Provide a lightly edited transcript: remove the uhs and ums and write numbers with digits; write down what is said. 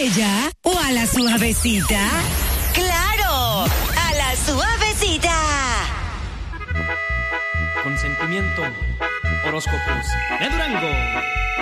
bella o a la suavecita? ¡Claro! ¡A la suavecita! Consentimiento, horóscopos de Durango.